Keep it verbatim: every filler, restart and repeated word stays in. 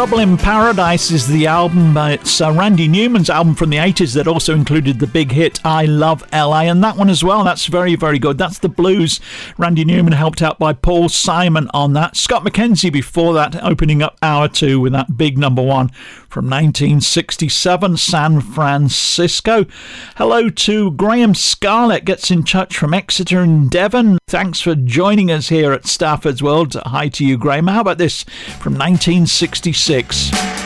Trouble in Paradise is the album. It's uh, Randy Newman's album from the eighties that also included the big hit I Love L A, and that one as well. That's very, very good. That's the blues. Randy Newman helped out by Paul Simon on that. Scott McKenzie before that, opening up hour two with that big number one from nineteen sixty-seven, San Francisco. Hello to Graham Scarlett, gets in touch from Exeter in Devon. Thanks for joining us here at Stafford's World. Hi to you, Graham. How about this from nineteen sixty-six?